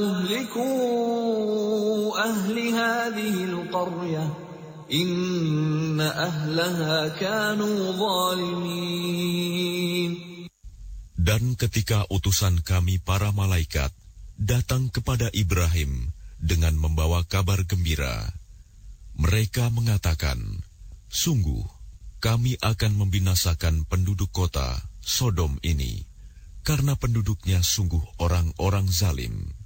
مهلكوا أهل هذه القرية إن أهلها كانوا ظالمين. Dan ketika utusan kami para malaikat datang kepada Ibrahim dengan membawa kabar gembira, mereka mengatakan, sungguh kami akan membinasakan penduduk kota Sodom ini, karena penduduknya sungguh orang-orang zalim.